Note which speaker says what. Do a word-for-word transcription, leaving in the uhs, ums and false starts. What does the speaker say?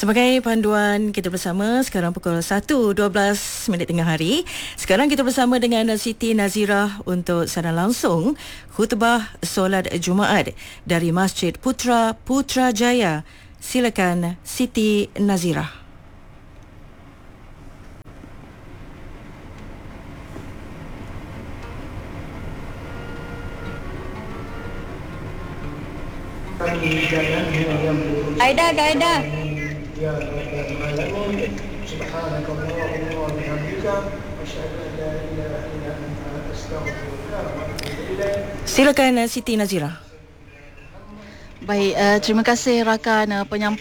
Speaker 1: Sebagai panduan kita bersama sekarang pukul satu dua belas minit tengah hari. Sekarang kita bersama dengan Siti Nazirah untuk siaran langsung khutbah solat Jumaat dari Masjid Putra Putrajaya. Silakan Siti Nazirah.
Speaker 2: Aida, Aida.
Speaker 3: يا رب العالمين سبحانك اللهم وبحمدك أشهد أن لا إله إلا أنت أستغفرك وأتوب إليك.
Speaker 1: Silakan Siti Nazirah.
Speaker 2: Baik, uh, terima kasih rakan uh, penyampaian